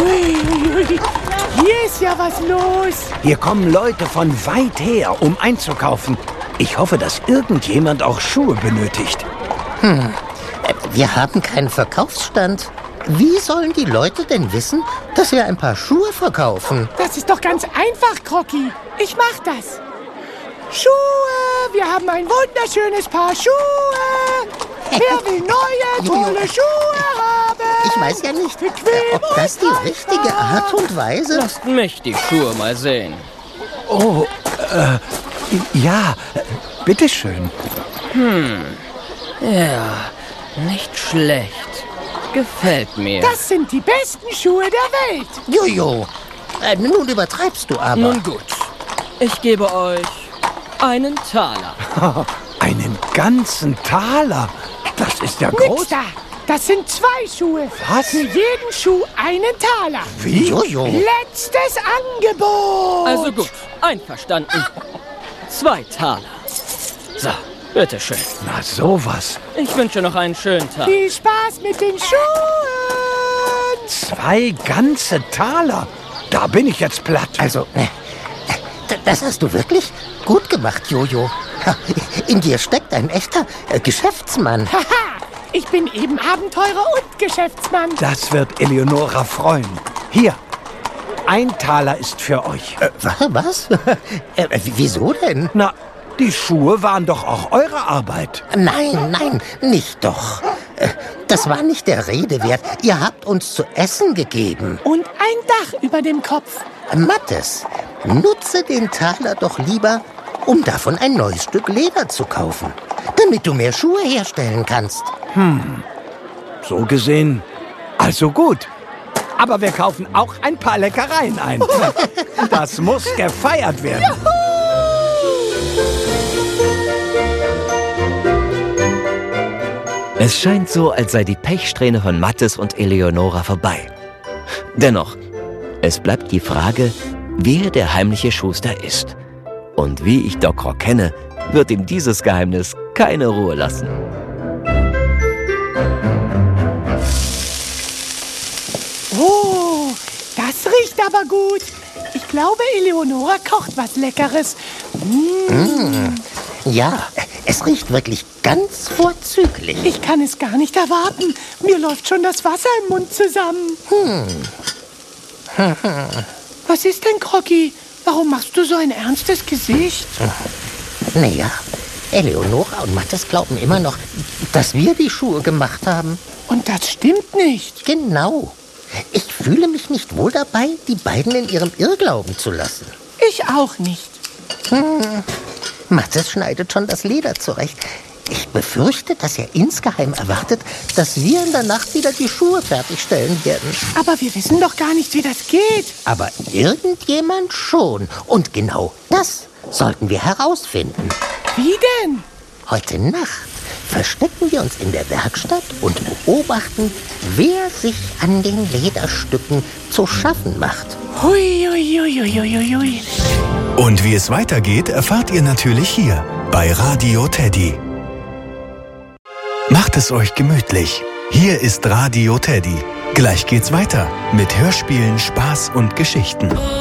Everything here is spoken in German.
Ui. Hier ist ja was los. Hier kommen Leute von weit her, um einzukaufen. Ich hoffe, dass irgendjemand auch Schuhe benötigt. Wir haben keinen Verkaufsstand. Wie sollen die Leute denn wissen, dass wir ein paar Schuhe verkaufen? Das ist doch ganz einfach, Crocky. Ich mach das. Schuhe, wir haben ein wunderschönes Paar Schuhe. Wer will neue, tolle Schuhe haben? Ich weiß ja nicht, Bequem ob das die und richtige Art und Weise... Lasst mich die Schuhe mal sehen. Oh, ja, bitteschön. Ja, nicht schlecht. Gefällt mir. Das sind die besten Schuhe der Welt. Jojo, nun übertreibst du aber. Nun gut, ich gebe euch einen Taler. Einen ganzen Taler. Das ist ja Nix groß. da. Das sind 2 Schuhe. Was? Für jeden Schuh einen Taler. Wie? Jojo. Letztes Angebot. Also gut, einverstanden. 2 Taler. So, bitteschön. Na sowas. Ich wünsche noch einen schönen Tag. Viel Spaß mit den Schuhen. 2 ganze Taler. Da bin ich jetzt platt. Also, das hast du wirklich gut gemacht, Jojo. In dir steckt ein echter Geschäftsmann. Haha, ich bin eben Abenteurer und Geschäftsmann. Das wird Eleonora freuen. Hier, 1 Taler ist für euch. Was? Wieso denn? Na, die Schuhe waren doch auch eure Arbeit. Nein, nicht doch. Das war nicht der Rede wert. Ihr habt uns zu essen gegeben. Und ein Dach über dem Kopf. Mattes, nutze den Taler doch lieber, um davon ein neues Stück Leder zu kaufen. Damit du mehr Schuhe herstellen kannst. So gesehen, also gut. Aber wir kaufen auch ein paar Leckereien ein. Das muss gefeiert werden. Es scheint so, als sei die Pechsträhne von Mattes und Eleonora vorbei. Dennoch, es bleibt die Frage, wer der heimliche Schuster ist. Und wie ich Doc Rock kenne, wird ihm dieses Geheimnis keine Ruhe lassen. Oh, das riecht aber gut. Ich glaube, Eleonora kocht was Leckeres. Ja, es riecht wirklich ganz vorzüglich. Ich kann es gar nicht erwarten. Mir läuft schon das Wasser im Mund zusammen. Was ist denn, Crocky? Warum machst du so ein ernstes Gesicht? Naja, Eleonora und Mattes glauben immer noch, dass wir die Schuhe gemacht haben. Und das stimmt nicht. Genau. Ich fühle mich nicht wohl dabei, die beiden in ihrem Irrglauben zu lassen. Ich auch nicht. Mattes schneidet schon das Leder zurecht. Ich befürchte, dass er insgeheim erwartet, dass wir in der Nacht wieder die Schuhe fertigstellen werden. Aber wir wissen doch gar nicht, wie das geht. Aber irgendjemand schon. Und genau das sollten wir herausfinden. Wie denn? Heute Nacht verstecken wir uns in der Werkstatt und beobachten, wer sich an den Lederstücken zu schaffen macht. Hui, hui, hui, hui, hui, hui. Und wie es weitergeht, erfahrt ihr natürlich hier bei Radio Teddy. Macht es euch gemütlich. Hier ist Radio Teddy. Gleich geht's weiter mit Hörspielen, Spaß und Geschichten.